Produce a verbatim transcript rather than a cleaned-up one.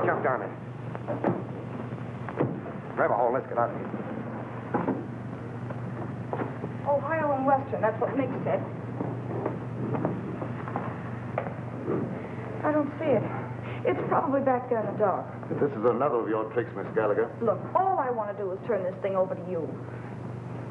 jump down there. Grab a hole. Let's get out of here. Ohio and Western. That's what Mick said. I don't see it. It's probably back there in the dark. This is another of your tricks, Miss Gallagher. Look, all I want to do is turn this thing over to you.